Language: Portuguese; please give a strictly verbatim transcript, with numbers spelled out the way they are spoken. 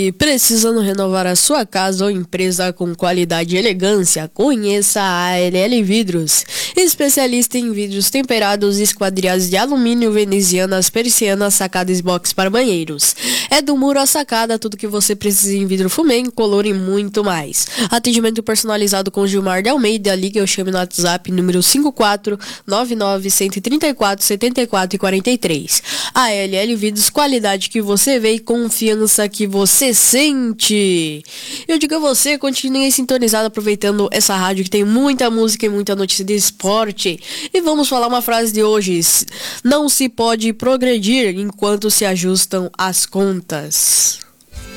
E precisando renovar a sua casa ou empresa com qualidade e elegância? Conheça a A L L Vidros, especialista em vidros temperados e esquadriados de alumínio, venezianas, persianas, sacadas e box para banheiros. É do muro à sacada, tudo que você precisa em vidro fumê, incolor e muito mais. Atendimento personalizado com Gilmar de Almeida. Ligue ou chame no WhatsApp número cinco quatro nove nove, um três quatro, sete quatro quatro três. A L L Vidros, qualidade que você vê e confiança que você sente. Eu digo a você, continue sintonizado aproveitando essa rádio que tem muita música e muita notícia de esporte. E vamos falar uma frase de hoje: não se pode progredir enquanto se ajustam as contas.